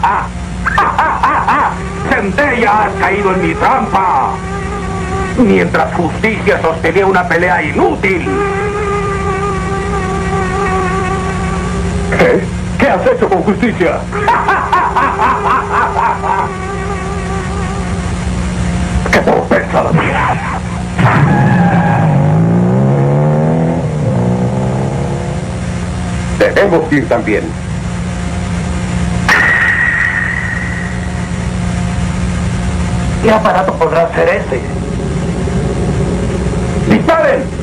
¡Centella, has caído en mi trampa! Mientras Justicia sostenía una pelea inútil. ¿Qué? ¿Qué has hecho con Justicia? ¡Qué torpeza la mía! Debemos ir también. ¿Qué aparato podrá ser ese? ¡Disparen!